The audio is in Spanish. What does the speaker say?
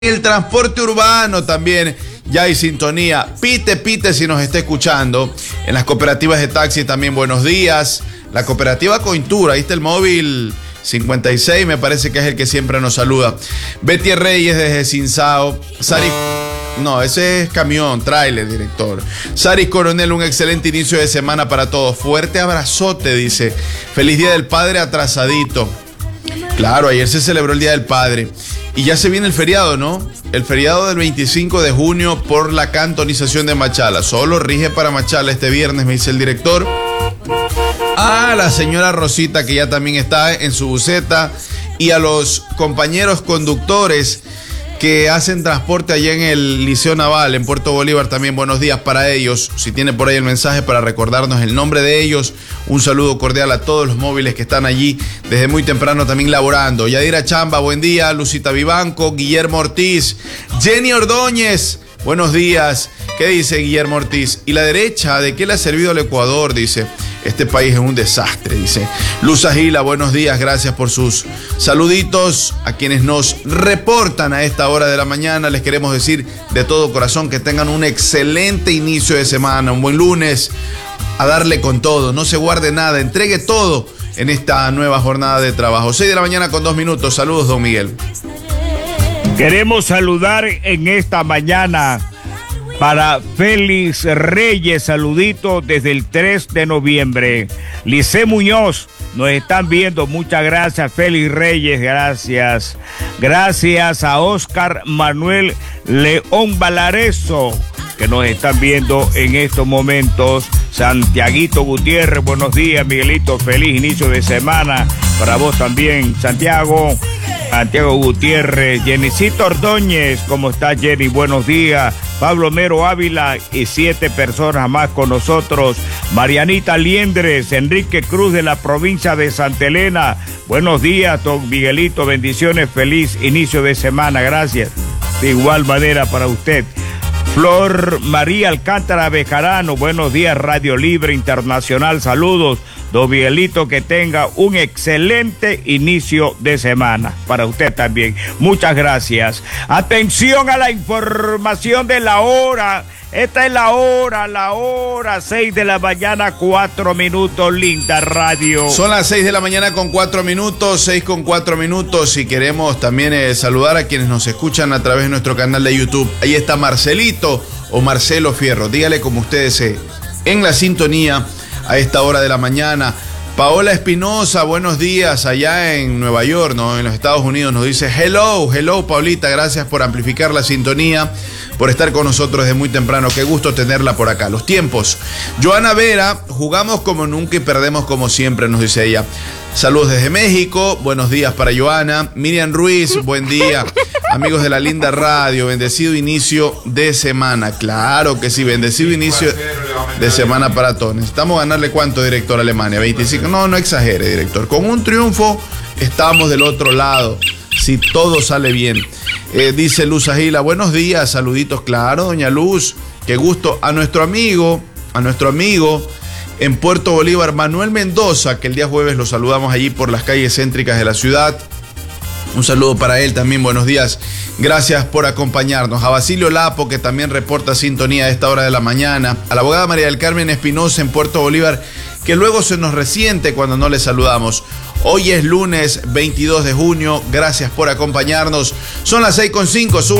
El transporte urbano también ya hay sintonía. Pite si nos está escuchando. En las cooperativas de taxi también buenos días. La cooperativa Cointura, ahí está el móvil 56, me parece que es el que siempre nos saluda. Betty Reyes desde Cinsao. No, ese es camión, tráiler, director. Saris Coronel, un excelente inicio de semana para todos. Fuerte abrazote, dice. Feliz Día del Padre atrasadito. Claro, ayer se celebró el Día del Padre. Y ya se viene el feriado, ¿no? El feriado del 25 de junio por la cantonización de Machala. Solo rige para Machala este viernes, me dice el director. A la señora Rosita, que ya también está en su buseta. Y a los compañeros conductores que hacen transporte allá en el Liceo Naval, en Puerto Bolívar, también buenos días para ellos. Si tiene por ahí el mensaje para recordarnos el nombre de ellos, un saludo cordial a todos los móviles que están allí desde muy temprano también laborando. Yadira Chamba, buen día. Lucita Vivanco, Guillermo Ortiz, Jenny Ordóñez, buenos días. ¿Qué dice Guillermo Ortiz? ¿Y la derecha de qué le ha servido al Ecuador? Dice, este país es un desastre, dice. Luz Agila, buenos días, gracias por sus saluditos. A quienes nos reportan a esta hora de la mañana, les queremos decir de todo corazón que tengan un excelente inicio de semana, un buen lunes, a darle con todo, no se guarde nada, entregue todo en esta nueva jornada de trabajo. 6 de la mañana con 2 minutos, saludos, don Miguel. Queremos saludar en esta mañana para Félix Reyes, saludito desde el 3 de noviembre. Lice Muñoz, nos están viendo, muchas gracias Félix Reyes, gracias. Gracias a Oscar Manuel León Valareso, que nos están viendo en estos momentos. Santiaguito Gutiérrez, buenos días Miguelito, feliz inicio de semana para vos también, Santiago Gutiérrez. Jenicito Ordóñez, ¿cómo está Jenny? Buenos días. Pablo Mero Ávila y 7 personas más con nosotros. Marianita Liendres, Enrique Cruz de la provincia de Santa Elena. Buenos días, don Miguelito, bendiciones, feliz inicio de semana, gracias. De igual manera para usted. Flor María Alcántara Bejarano, buenos días, Radio Libre Internacional, saludos. Don Miguelito, que tenga un excelente inicio de semana. Para usted también. Muchas gracias. Atención a la información de la hora. Esta es la hora, 6 de la mañana, 4 minutos, linda radio. Son las 6 de la mañana con 4 minutos, 6 con 4 minutos. Y queremos también saludar a quienes nos escuchan a través de nuestro canal de YouTube. Ahí está Marcelito o Marcelo Fierro. Dígale como ustedes en la sintonía a esta hora de la mañana. Paola Espinosa, buenos días, allá en Nueva York, ¿no? En los Estados Unidos, nos dice hello, Paulita, gracias por amplificar la sintonía, por estar con nosotros desde muy temprano, qué gusto tenerla por acá. Los tiempos. Joana Vera, jugamos como nunca y perdemos como siempre, nos dice ella. Saludos desde México, buenos días para Joana. Miriam Ruiz, buen día. Amigos de la linda radio, bendecido inicio de semana. Claro que sí, bendecido inicio de semana para todos. Necesitamos ganarle cuánto, director, a Alemania, 25. No exagere, director. Con un triunfo estamos del otro lado, si todo sale bien. Dice Luz Agila, buenos días, saluditos, claro, doña Luz. Qué gusto. A nuestro amigo en Puerto Bolívar, Manuel Mendoza, que el día jueves lo saludamos allí por las calles céntricas de la ciudad. Un saludo para él también, buenos días. Gracias por acompañarnos. A Basilio Lapo, que también reporta sintonía a esta hora de la mañana. A la abogada María del Carmen Espinosa en Puerto Bolívar, que luego se nos resiente cuando no le saludamos. Hoy es lunes 22 de junio. Gracias por acompañarnos. Son las 6:05.